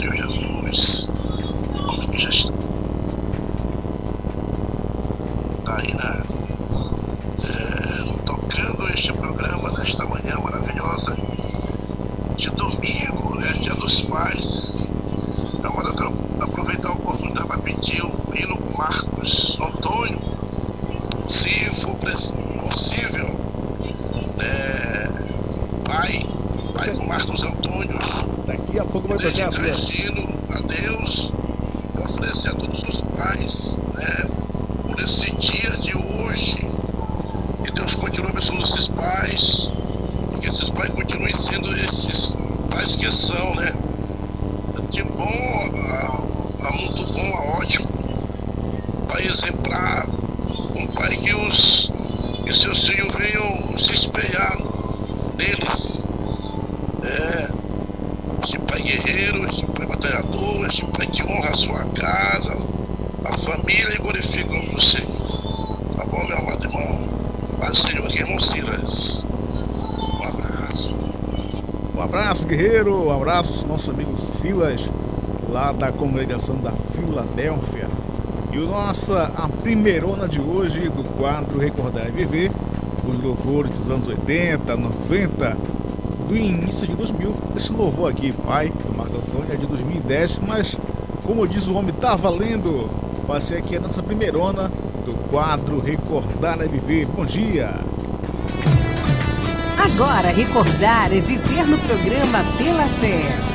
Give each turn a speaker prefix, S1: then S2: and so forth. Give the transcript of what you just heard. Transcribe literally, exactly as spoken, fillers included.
S1: Senhor Jesus. Como que já está aí, né? É, tocando este programa nesta manhã maravilhosa de domingo, né? Dia dos Pais. Então, eu quero aproveitar a oportunidade para pedir o hino Marcos Antônio, se for possível, né? Pai, Pai com Marcos Antônio.
S2: Daqui a pouco vai tocar
S1: dedicar esse hino a Deus, oferecer a todos os pais, né? Por esse dia de hoje. Que Deus continue abençoando esses pais, e que esses pais continuem sendo esses pais que são, né? De bom a, a muito bom, a ótimo. Pai exemplar, um pai que os que seus filhos venham se espelhar neles. É, esse pai guerreiro, esse pai batalhador, esse pai que honra a sua casa, a família, e glorifica o nome do Senhor. Tá bom, meu amado irmão? Paz do Senhor, irmão Silas. Um abraço.
S2: Um abraço, guerreiro. Um abraço, nosso amigo Silas, lá da congregação da Filadélfia. E o nossa, a primeirona de hoje do quadro Recordar e Viver, os louvores dos anos oitenta, noventa, do início de dois mil. Esse louvor aqui, Pai, do Marco Antônio, é de dois mil e dez, mas, como diz o homem, tá valendo. Vai ser aqui a nossa primeirona do quadro Recordar e Viver. Bom dia!
S3: Agora, recordar é viver no programa Pela Fé.